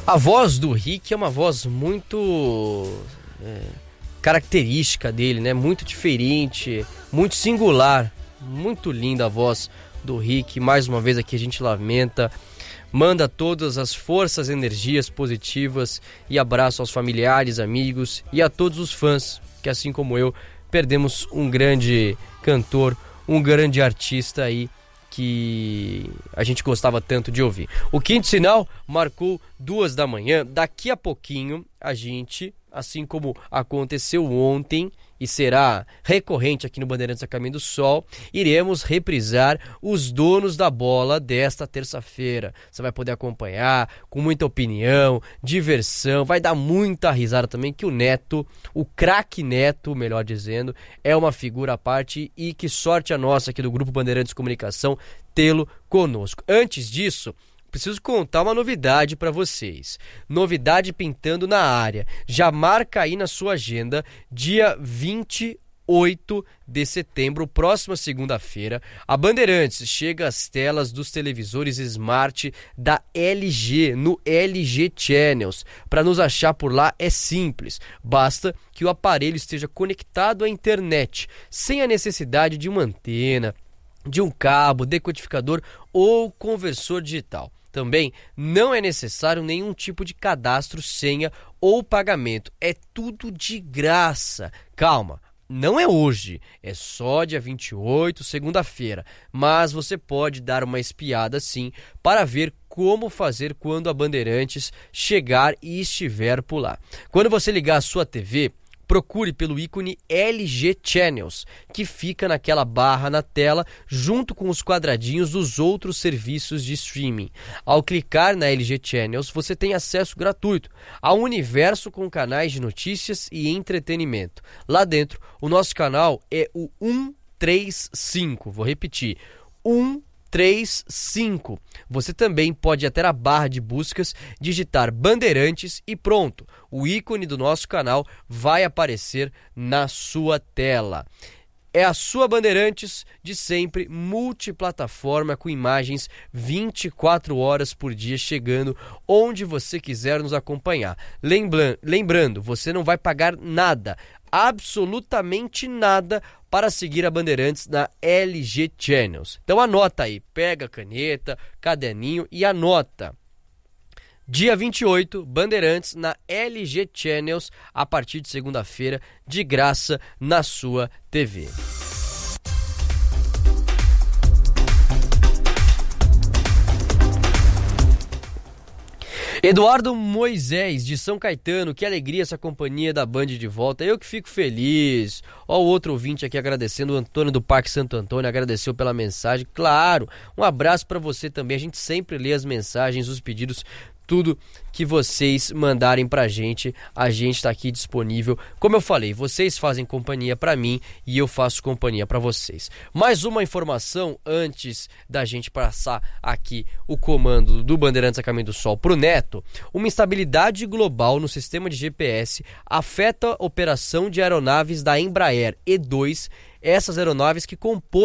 A voz do Rick é uma voz muito característica dele, né? Muito diferente, muito singular, muito linda a voz do Rick. Mais uma vez aqui a gente lamenta, manda todas as forças, energias positivas e abraço aos familiares, amigos e a todos os fãs que, assim como eu, perdemos um grande cantor, um grande artista aí que a gente gostava tanto de ouvir. O quinto sinal marcou 2 da manhã. Daqui a pouquinho a gente, assim como aconteceu ontem e será recorrente aqui no Bandeirantes a Caminho do Sol, iremos reprisar os donos da bola desta terça-feira. Você vai poder acompanhar com muita opinião, diversão, vai dar muita risada também, que o Neto, o craque Neto, melhor dizendo, é uma figura à parte e que sorte a nossa aqui do Grupo Bandeirantes Comunicação tê-lo conosco. Antes disso, preciso contar uma novidade para vocês. Novidade pintando na área. Já marca aí na sua agenda, dia 28 de setembro, próxima segunda-feira, a Bandeirantes chega às telas dos televisores Smart da LG, no LG Channels. Para nos achar por lá é simples, basta que o aparelho esteja conectado à internet, sem a necessidade de uma antena, de um cabo, decodificador ou conversor digital. Também não é necessário nenhum tipo de cadastro, senha ou pagamento. É tudo de graça. Calma, não é hoje, é só dia 28, segunda-feira. Mas você pode dar uma espiada sim para ver como fazer quando a Bandeirantes chegar e estiver por lá. Quando você ligar a sua TV, procure pelo ícone LG Channels, que fica naquela barra na tela, junto com os quadradinhos dos outros serviços de streaming. Ao clicar na LG Channels, você tem acesso gratuito a um universo com canais de notícias e entretenimento. Lá dentro, o nosso canal é o 135, vou repetir, 135. Você também pode até a barra de buscas digitar Bandeirantes e pronto, o ícone do nosso canal vai aparecer na sua tela. É a sua Bandeirantes de sempre, multiplataforma com imagens 24 horas por dia, chegando onde você quiser nos acompanhar. Lembrando, você não vai pagar nada, absolutamente nada, para seguir a Bandeirantes na LG Channels. Então anota aí, pega a caneta, caderninho e anota. Dia 28, Bandeirantes na LG Channels, a partir de segunda-feira, de graça na sua TV. Eduardo Moisés, de São Caetano, que alegria essa companhia da Band de volta, eu que fico feliz. Ó, o outro ouvinte aqui agradecendo, o Antônio do Parque Santo Antônio, agradeceu pela mensagem, claro, um abraço para você também, a gente sempre lê as mensagens, os pedidos, tudo que vocês mandarem pra gente, a gente tá aqui disponível. Como eu falei, vocês fazem companhia pra mim e eu faço companhia pra vocês. Mais uma informação antes da gente passar aqui o comando do Bandeirantes a Caminho do Sol pro Neto. Uma instabilidade global no sistema de GPS afeta a operação de aeronaves da Embraer E2, essas aeronaves que compõem